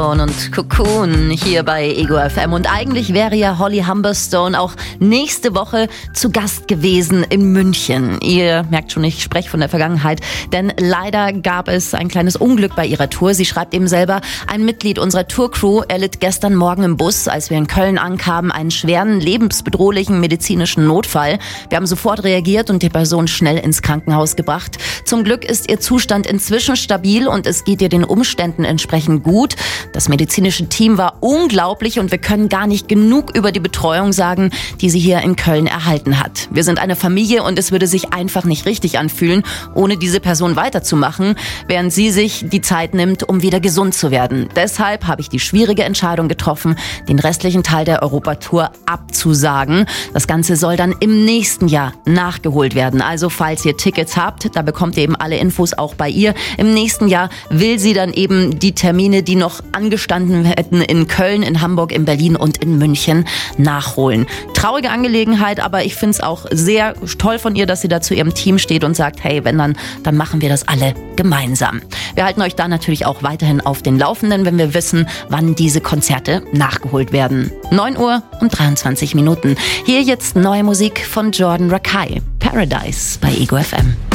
Und Cocoon hier bei Ego FM. Und eigentlich wäre ja Holly Humberstone auch nächste Woche zu Gast gewesen in München. Ihr merkt schon, ich spreche von der Vergangenheit, denn leider gab es ein kleines Unglück bei ihrer Tour. Sie schreibt eben selber, ein Mitglied unserer Tourcrew erlitt gestern Morgen im Bus, als wir in Köln ankamen, einen schweren, lebensbedrohlichen medizinischen Notfall. Wir haben sofort reagiert und die Person schnell ins Krankenhaus gebracht. Zum Glück ist ihr Zustand inzwischen stabil und es geht ihr den Umständen entsprechend gut. Das medizinische Team war unglaublich und wir können gar nicht genug über die Betreuung sagen, die sie hier in Köln erhalten hat. Wir sind eine Familie und es würde sich einfach nicht richtig anfühlen, ohne diese Person weiterzumachen, während sie sich die Zeit nimmt, um wieder gesund zu werden. Deshalb habe ich die schwierige Entscheidung getroffen, den restlichen Teil der Europatour abzusagen. Das Ganze soll dann im nächsten Jahr nachgeholt werden. Also falls ihr Tickets habt, da bekommt ihr eben alle Infos auch bei ihr. Im nächsten Jahr will sie dann eben die Termine, die noch angestanden hätten in Köln, in Hamburg, in Berlin und in München nachholen. Traurige Angelegenheit, aber ich finde es auch sehr toll von ihr, dass sie da zu ihrem Team steht und sagt, hey, wenn dann machen wir das alle gemeinsam. Wir halten euch da natürlich auch weiterhin auf den Laufenden, wenn wir wissen, wann diese Konzerte nachgeholt werden. 9 Uhr und 23 Minuten. Hier jetzt neue Musik von Jordan Rakei. Paradise bei Ego FM.